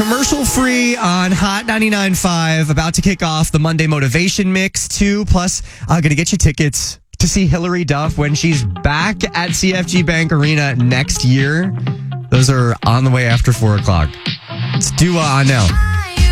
Commercial free on Hot 99.5. About to kick off the Monday Motivation Mix 2. Plus, going to get you tickets to see Hillary Duff when she's back at CFG Bank Arena next year. Those are on the way after 4 o'clock. It's Dua on now.